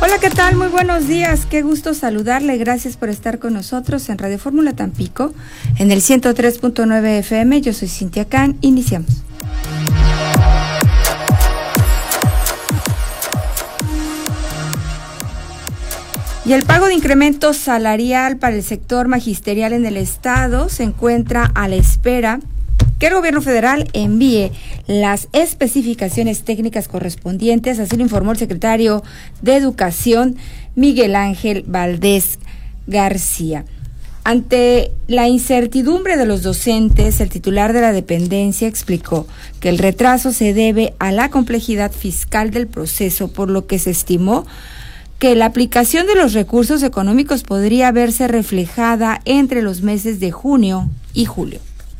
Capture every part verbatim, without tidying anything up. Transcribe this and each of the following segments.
Hola, ¿qué tal? Muy buenos días. Qué gusto saludarle. Gracias por estar con nosotros en Radio Fórmula Tampico, en el ciento tres punto nueve F M. Yo soy Cintia Can. Iniciamos. Y el pago de incremento salarial para el sector magisterial en el Estado se encuentra a la espera que el gobierno federal envíe las especificaciones técnicas correspondientes, así lo informó el secretario de Educación, Miguel Ángel Valdés García. Ante la incertidumbre de los docentes, el titular de la dependencia explicó que el retraso se debe a la complejidad fiscal del proceso, por lo que se estimó que la aplicación de los recursos económicos podría verse reflejada entre los meses de junio y julio.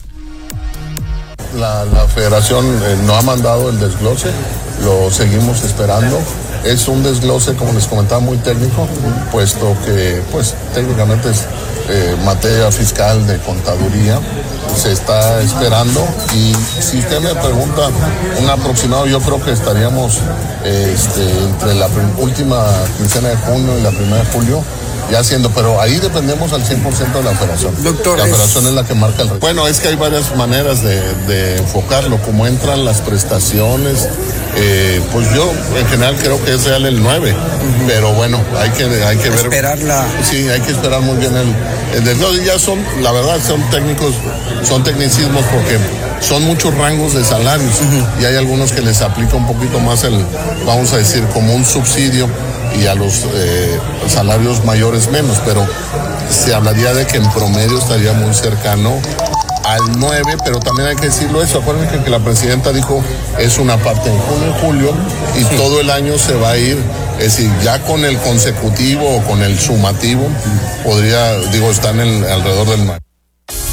La, la federación eh, no ha mandado el desglose, lo seguimos esperando. Es un desglose, como les comentaba, muy técnico, puesto que pues técnicamente es eh, materia fiscal de contaduría. Se está esperando y si usted me pregunta un aproximado, yo creo que estaríamos eh, este, entre la última quincena de junio y la primera de julio ya haciendo, pero ahí dependemos al cien por ciento de la federación. Doctor, la federación es... es la que marca el reto. Bueno, es que hay varias maneras de, de enfocarlo, como entran las prestaciones, eh, pues yo en general creo que es real el nueve, uh-huh. Pero bueno, hay que, hay que ver. Esperarla. Sí, hay que esperar muy bien el, el desglose. Ya son, la verdad, son técnicos, son tecnicismos porque son muchos rangos de salarios, uh-huh. Y hay algunos que les aplica un poquito más el, vamos a decir, como un subsidio, y a los eh, salarios mayores menos, pero se hablaría de que en promedio estaría muy cercano al nueve, pero también hay que decirlo eso, acuérdense que la presidenta dijo es una parte en junio y julio y sí. Todo el año se va a ir, es decir, ya con el consecutivo o con el sumativo podría, digo, están en, alrededor del nueve.